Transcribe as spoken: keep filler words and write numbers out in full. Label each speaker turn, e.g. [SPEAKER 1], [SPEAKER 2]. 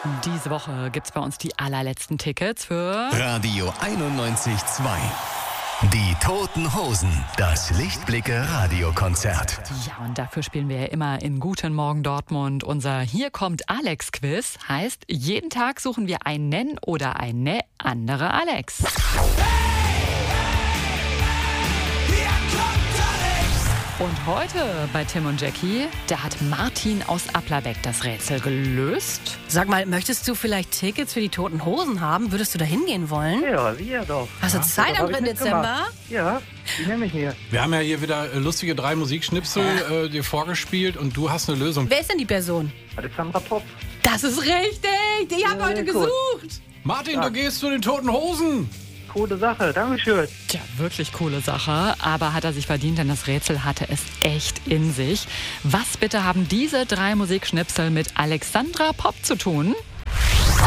[SPEAKER 1] Diese Woche gibt's bei uns die allerletzten Tickets für
[SPEAKER 2] Radio einundneunzig Komma zwei. Die Toten Hosen, das Lichtblicke-Radiokonzert.
[SPEAKER 1] Ja, und dafür spielen wir ja immer in Guten Morgen Dortmund. Unser Hier kommt Alex-Quiz heißt, jeden Tag suchen wir einen oder eine andere Alex. Und heute bei Tim und Jackie, da hat Martin aus Applerbeck das Rätsel gelöst.
[SPEAKER 3] Sag mal, möchtest du vielleicht Tickets für die Toten Hosen haben? Würdest du da hingehen wollen?
[SPEAKER 4] Ja, wir doch.
[SPEAKER 3] Hast du
[SPEAKER 4] ja,
[SPEAKER 3] Zeit am dritten Dezember?
[SPEAKER 4] Ja, die nehme ich mir.
[SPEAKER 5] Wir haben ja hier wieder äh, lustige drei Musikschnipsel äh, dir vorgespielt und du hast eine Lösung.
[SPEAKER 3] Wer ist denn die Person?
[SPEAKER 4] Alexandra Popp.
[SPEAKER 3] Das ist richtig! Die haben
[SPEAKER 4] Ja,
[SPEAKER 3] heute
[SPEAKER 4] gut.
[SPEAKER 3] gesucht!
[SPEAKER 5] Martin,
[SPEAKER 4] Ja.
[SPEAKER 5] du gehst zu den Toten Hosen.
[SPEAKER 4] Coole Sache, Dankeschön.
[SPEAKER 1] Tja, wirklich coole Sache, aber hat er sich verdient, denn das Rätsel hatte es echt in sich. Was bitte haben diese drei Musikschnipsel mit Alexandra Popp zu tun?